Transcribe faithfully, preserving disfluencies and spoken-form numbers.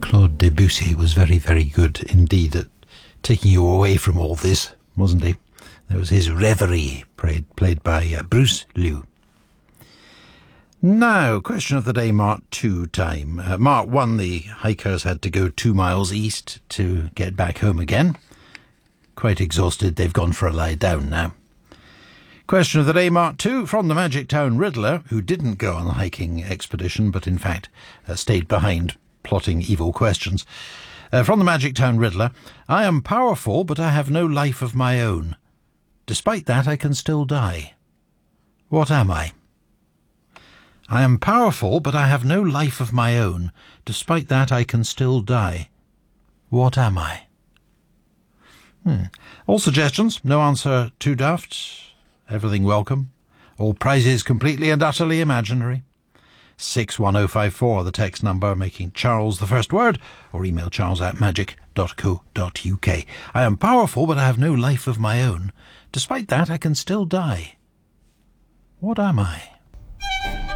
Claude Debussy was very, very good indeed at taking you away from all this, wasn't he? That was his Reverie, played, played by uh, Bruce Liu. Now, question of the day, Mark two time. Uh, Mark one, the hikers had to go two miles east to get back home again. Quite exhausted, they've gone for a lie down now. Question of the day, Mark two, from the Magic Town Riddler, who didn't go on the hiking expedition, but in fact uh, stayed behind, plotting evil questions. Uh, from the Magic Town Riddler, I am powerful, but I have no life of my own. Despite that, I can still die. What am I? I am powerful, but I have no life of my own. Despite that, I can still die. What am I? Hmm. All suggestions, no answer too daft. Everything welcome. All prizes completely and utterly imaginary. six one oh five four, the text number, making Charles the first word, or email charles at magic dot co dot uk. I am powerful, but I have no life of my own. Despite that, I can still die. What am I?